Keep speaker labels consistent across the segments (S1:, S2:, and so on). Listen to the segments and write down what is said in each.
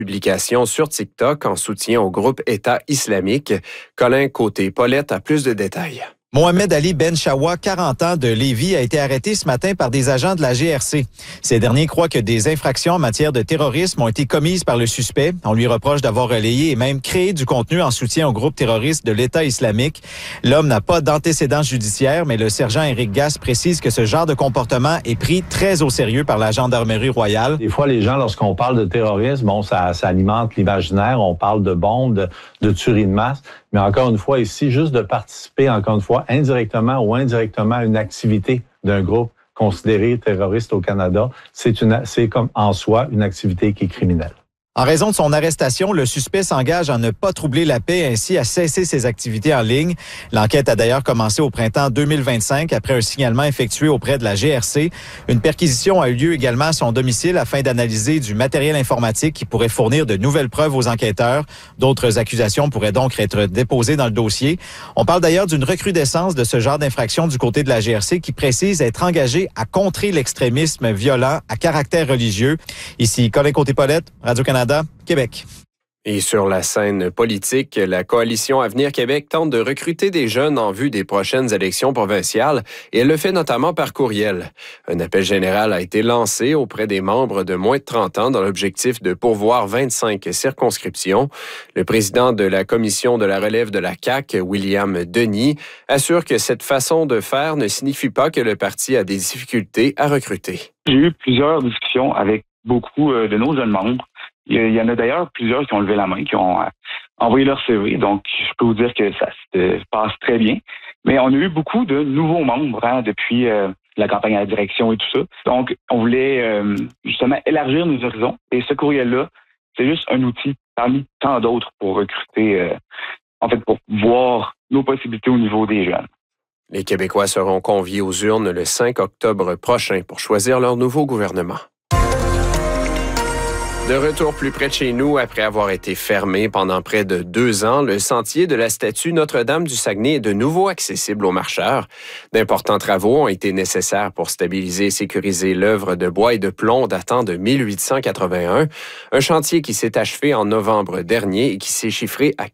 S1: Publication sur TikTok en soutien au groupe État islamique. Colin Côté-Paulette a plus de détails.
S2: Mohamed Ali Ben Chawa, 40 ans, de Lévis, a été arrêté ce matin par des agents de la GRC. Ces derniers croient que des infractions en matière de terrorisme ont été commises par le suspect. On lui reproche d'avoir relayé et même créé du contenu en soutien au groupe terroriste de l'État islamique. L'homme n'a pas d'antécédent judiciaire, mais le sergent Éric Gasse précise que ce genre de comportement est pris très au sérieux par la Gendarmerie royale.
S3: Des fois, les gens, lorsqu'on parle de terrorisme, ça alimente l'imaginaire. On parle de bombes, de tueries de masse. Mais encore une fois, ici, juste de participer, encore une fois, indirectement ou indirectement à une activité d'un groupe considéré terroriste au Canada, c'est comme en soi une activité qui est criminelle.
S2: En raison de son arrestation, le suspect s'engage à ne pas troubler la paix, ainsi à cesser ses activités en ligne. L'enquête a d'ailleurs commencé au printemps 2025 après un signalement effectué auprès de la GRC. Une perquisition a eu lieu également à son domicile afin d'analyser du matériel informatique qui pourrait fournir de nouvelles preuves aux enquêteurs. D'autres accusations pourraient donc être déposées dans le dossier. On parle d'ailleurs d'une recrudescence de ce genre d'infraction du côté de la GRC qui précise être engagée à contrer l'extrémisme violent à caractère religieux. Ici, Colin Côté-Paulette, Radio-Canada, Québec.
S1: Et sur la scène politique, la coalition Avenir Québec tente de recruter des jeunes en vue des prochaines élections provinciales et elle le fait notamment par courriel. Un appel général a été lancé auprès des membres de moins de 30 ans dans l'objectif de pourvoir 25 circonscriptions. Le président de la commission de la relève de la CAQ, William Denis, assure que cette façon de faire ne signifie pas que le parti a des difficultés à recruter.
S4: J'ai eu plusieurs discussions avec beaucoup de nos jeunes membres. Il y en a d'ailleurs plusieurs qui ont levé la main, qui ont envoyé leur CV. Donc, je peux vous dire que ça se passe très bien. Mais on a eu beaucoup de nouveaux membres depuis la campagne à la direction et tout ça. Donc, on voulait justement élargir nos horizons. Et ce courriel-là, c'est juste un outil parmi tant d'autres pour recruter, pour voir nos possibilités au niveau des jeunes.
S1: Les Québécois seront conviés aux urnes le 5 octobre prochain pour choisir leur nouveau gouvernement. De retour plus près de chez nous, après avoir été fermé pendant près de 2 ans, le sentier de la statue Notre-Dame du Saguenay est de nouveau accessible aux marcheurs. D'importants travaux ont été nécessaires pour stabiliser et sécuriser l'œuvre de bois et de plomb datant de 1881. Un chantier qui s'est achevé en novembre dernier et qui s'est chiffré à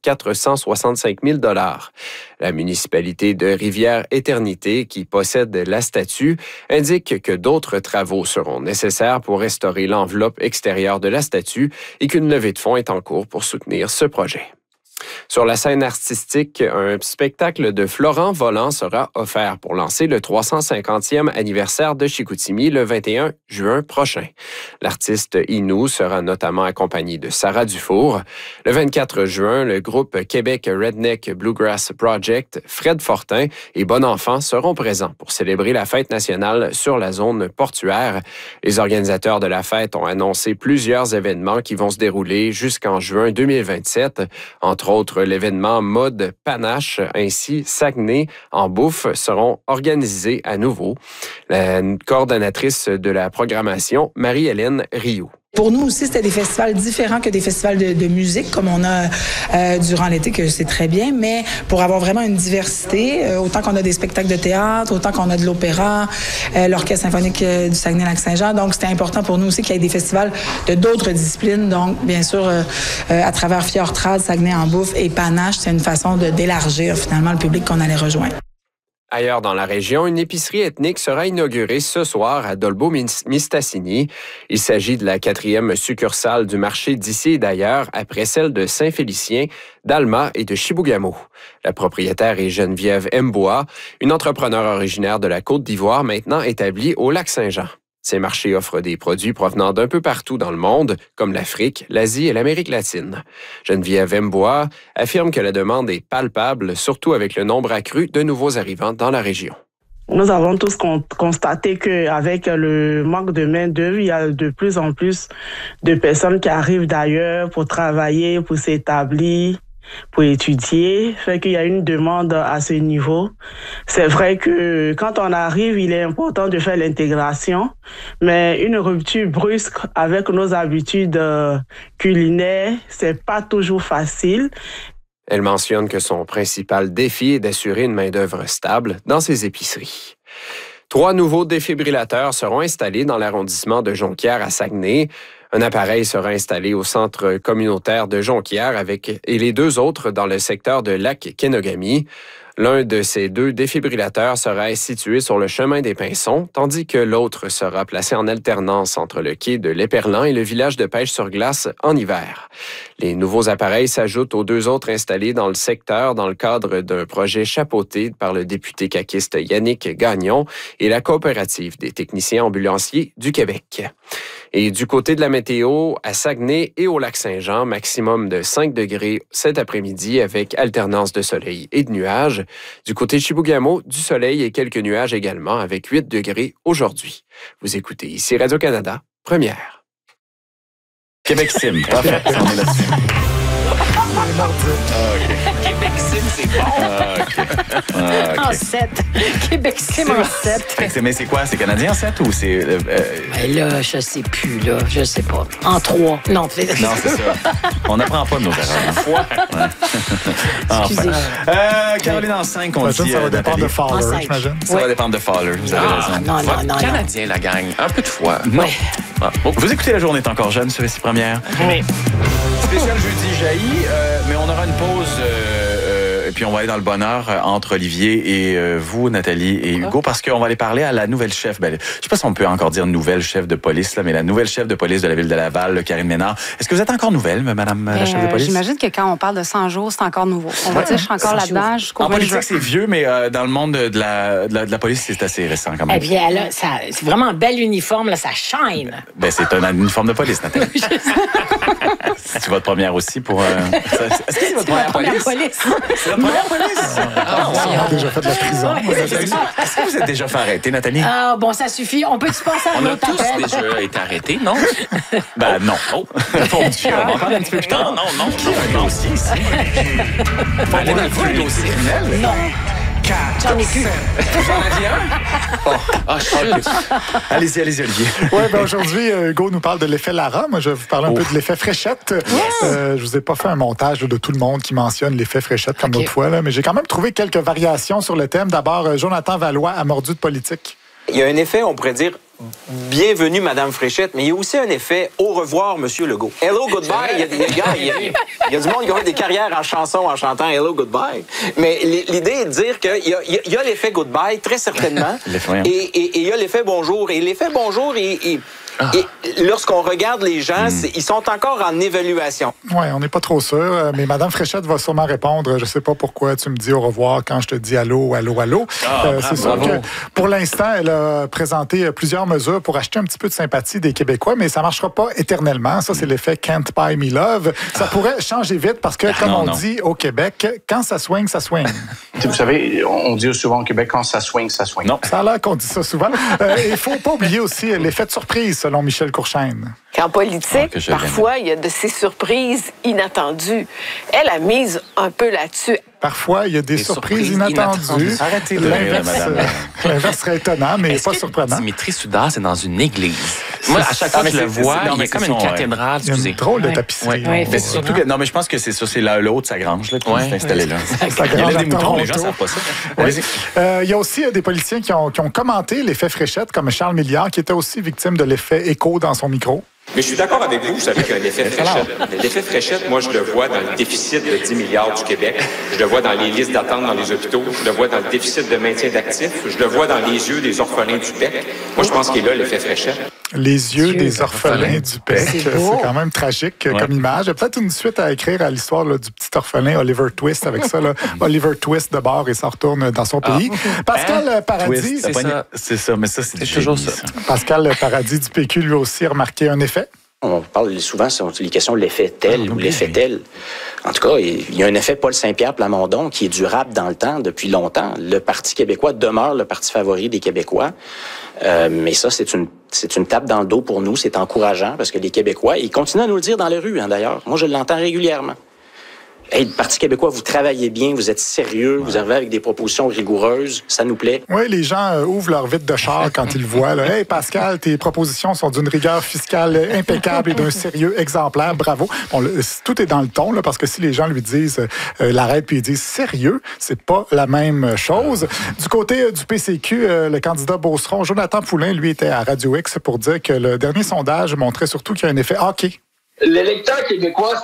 S1: 465 000 $. La municipalité de Rivière-Éternité, qui possède la statue, indique que d'autres travaux seront nécessaires pour restaurer l'enveloppe extérieure de la statue et qu'une levée de fonds est en cours pour soutenir ce projet. Sur la scène artistique, un spectacle de Florent Volant sera offert pour lancer le 350e anniversaire de Chicoutimi le 21 juin prochain. L'artiste Inou sera notamment accompagné de Sarah Dufour. Le 24 juin, le groupe Québec Redneck Bluegrass Project, Fred Fortin et Bon Enfant seront présents pour célébrer la fête nationale sur la zone portuaire. Les organisateurs de la fête ont annoncé plusieurs événements qui vont se dérouler jusqu'en juin 2027, entre autres l'événement Mode Panache, ainsi Saguenay en bouffe seront organisés à nouveau. La coordonnatrice de la programmation, Marie-Hélène Rioux.
S5: Pour nous aussi, c'était des festivals différents que des festivals de musique, comme on a durant l'été, que c'est très bien, mais pour avoir vraiment une diversité, autant qu'on a des spectacles de théâtre, autant qu'on a de l'opéra, l'Orchestre symphonique du Saguenay-Lac-Saint-Jean. Donc, c'était important pour nous aussi qu'il y ait des festivals de d'autres disciplines. Donc, bien sûr, à travers Fjordtrad, Saguenay en bouffe et Panache, c'est une façon d'élargir finalement le public qu'on allait rejoindre.
S1: Ailleurs dans la région, une épicerie ethnique sera inaugurée ce soir à Dolbeau-Mistassini. Il s'agit de la 4e succursale du marché d'ici et d'ailleurs, après celle de Saint-Félicien, d'Alma et de Chibougamau. La propriétaire est Geneviève Mboa, une entrepreneure originaire de la Côte d'Ivoire maintenant établie au Lac-Saint-Jean. Ces marchés offrent des produits provenant d'un peu partout dans le monde, comme l'Afrique, l'Asie et l'Amérique latine. Geneviève Mboa affirme que la demande est palpable, surtout avec le nombre accru de nouveaux arrivants dans la région.
S6: Nous avons tous constaté qu'avec le manque de main-d'œuvre, il y a de plus en plus de personnes qui arrivent d'ailleurs pour travailler, pour s'établir, pour étudier, fait qu'il y a une demande à ce niveau. C'est vrai que quand on arrive, il est important de faire l'intégration, mais une rupture brusque avec nos habitudes culinaires, c'est pas toujours facile.
S1: Elle mentionne que son principal défi est d'assurer une main-d'œuvre stable dans ses épiceries. 3 nouveaux défibrillateurs seront installés dans l'arrondissement de Jonquière à Saguenay. Un appareil sera installé au centre communautaire de Jonquière et les 2 autres dans le secteur de Lac-Kenogami. L'un de ces 2 défibrillateurs sera situé sur le chemin des Pinsons, tandis que l'autre sera placé en alternance entre le quai de l'Éperlan et le village de pêche sur glace en hiver. Les nouveaux appareils s'ajoutent aux 2 autres installés dans le secteur dans le cadre d'un projet chapeauté par le député caquiste Yannick Gagnon et la coopérative des techniciens ambulanciers du Québec. Et du côté de la météo, à Saguenay et au Lac-Saint-Jean, maximum de 5 degrés cet après-midi avec alternance de soleil et de nuages. Du côté de Chibougamau, du soleil et quelques nuages également avec 8 degrés aujourd'hui. Vous écoutez ici Radio-Canada, première.
S7: Québec Sim, parfait. On est là-dessus.
S8: Québec Sim, c'est bon. En 7. Québec Sim en 7.
S7: Mais c'est quoi? C'est canadien en 7 ou c'est...
S8: Ben là, je sais plus, là. Je sais pas. En 3. Non, c'est
S7: ça. On n'apprend pas de nos erreurs.
S8: Excusez.
S7: Caroline en 5, on dit...
S9: Ça va dépendre de Fowler, j'imagine.
S7: Ça va dépendre de Fowler, vous avez raison.
S8: Non.
S10: Canadien, la gang. Un peu de foi.
S7: Non. Vous écoutez La Journée est encore jeune sur ici première.
S8: Oui.
S7: Spécial jeudi jailli, mais on aura une pause et puis on va aller dans le bonheur entre Olivier et vous, Nathalie et Hugo, parce qu'on va aller parler à la nouvelle chef. Je sais pas si on peut encore dire nouvelle chef de police, là, mais la nouvelle chef de police de la ville de Laval, Karine Ménard. Est-ce que vous êtes encore nouvelle, madame la chef de police?
S11: J'imagine que quand on parle de 100 jours, c'est encore nouveau. On va dire, je suis encore là-dedans jusqu'au
S7: En politique, c'est vieux, mais dans le monde de la police, c'est assez récent quand même.
S8: Eh bien, là, c'est vraiment un bel uniforme, là, ça shine.
S7: C'est un uniforme de police, Nathalie. C'est votre première aussi pour... Est-ce que c'est votre première police? C'est votre première police?
S9: On a déjà fait de la prison.
S7: Est-ce que vous êtes déjà fait arrêter, Nathalie?
S8: Ah, bon, ça suffit. On peut-se passer à
S10: On a
S8: l'autre
S10: tous
S8: appel?
S10: déjà été arrêtés, non?
S7: Non. Oh, mon Dieu, on va en parler un petit peu plus tard.
S10: Non.
S7: Qui a un dossier ici? Faut aller dans le fond, un dossier criminel?
S8: Non. J'en ai plus.
S7: J'en avais un? Allez-y, Olivier.
S9: Oui, aujourd'hui, Hugo nous parle de l'effet Lara. Moi, je vais vous parler un peu de l'effet Fréchette. Je vous ai pas fait un montage de tout le monde qui mentionne l'effet Fréchette comme l'autre fois, là, mais j'ai quand même trouvé quelques variations sur le thème. D'abord, Jonathan Valois a mordu de politique.
S12: Il y a un effet, on pourrait dire, bienvenue, Madame Fréchette, mais il y a aussi un effet au revoir, Monsieur Legault. Hello, goodbye. Il y a du monde qui a des carrières en chanson en chantant Hello, goodbye. Mais l'idée est de dire qu'il y a l'effet goodbye, très certainement. Et il y a l'effet bonjour. Et l'effet bonjour, et lorsqu'on regarde les gens, ils sont encore en évaluation.
S9: Oui, on n'est pas trop sûr, mais Mme Fréchette va sûrement répondre. Je ne sais pas pourquoi tu me dis au revoir quand je te dis allô, allô, allô. C'est sûr que pour l'instant, elle a présenté plusieurs mesures pour acheter un petit peu de sympathie des Québécois, mais ça ne marchera pas éternellement. Ça, c'est l'effet Can't Buy Me Love. Ça pourrait changer vite parce que, comme on dit au Québec, quand ça swing, ça swing.
S13: Vous savez, on dit souvent au Québec, quand ça swing, ça swing.
S9: Non. Ça a l'air qu'on dit ça souvent. Il ne faut pas oublier aussi l'effet de surprise, selon Michel Courchaine.
S14: En politique, parfois, il y a de ces surprises inattendues. Elle a mise un peu là-dessus.
S9: Parfois, il y a des surprises inattendues.
S7: Arrêtez de rire, madame.
S9: L'inverse serait étonnement, mais pas surprenant.
S10: Dimitri Soudard, c'est dans une église. Moi, à chaque fois que je le vois, il y a comme une cathédrale.
S9: Il y a une drôle de tapisserie.
S7: Mais surtout que, non, mais je pense que c'est ça, c'est là, l'autre, sa grange, là, qui s'est installée là. Il y a des moutons, les gens ne savent pas ça.
S9: Il y a aussi des politiciens qui ont commenté l'effet Fréchette, comme Charles Milliard, qui était aussi victime de l'effet écho dans son micro.
S15: Mais je suis d'accord avec vous savez qu'il y a un effet Fréchette. L'effet Fréchette, moi, je le vois dans le déficit de 10 milliards du Québec. Je le vois dans les listes d'attente dans les hôpitaux. Je le vois dans le déficit de maintien d'actifs. Je le vois dans les yeux des orphelins du PEC. Moi, je pense qu'il est là, l'effet Fréchette.
S9: Les yeux des orphelins du PEC. C'est quand même tragique comme image. Il y a peut-être une suite à écrire à l'histoire du petit orphelin Oliver Twist avec ça. Là. Oliver Twist de bord et s'en retourne dans son pays. Pascal Paradis.
S7: C'est ça, mais ça, c'est toujours ça.
S9: Pascal Paradis du PQ, lui aussi, a remarqué un effet.
S16: On parle souvent sur les questions de l'effet tel ou l'effet tel. En tout cas, il y a un effet Paul Saint-Pierre Plamondon qui est durable dans le temps, depuis longtemps. Le Parti québécois demeure le parti favori des Québécois. Mais ça, c'est une tape dans le dos pour nous. C'est encourageant parce que les Québécois, ils continuent à nous le dire dans les rues, d'ailleurs. Moi, je l'entends régulièrement. Hey, le Parti québécois, vous travaillez bien, vous êtes sérieux, vous arrivez avec des propositions rigoureuses, ça nous plaît.
S9: Oui, les gens ouvrent leur vitre de char quand ils le voient. Là. Hey, Pascal, tes propositions sont d'une rigueur fiscale impeccable et d'un sérieux exemplaire. Bravo. Bon, tout est dans le ton, là, parce que si les gens lui disent l'arrête puis ils disent sérieux, c'est pas la même chose. Du côté du PCQ, le candidat Beauceron, Jonathan Poulin, lui, était à Radio X pour dire que le dernier sondage montrait surtout qu'il y a un effet hockey.
S17: L'électeur québécois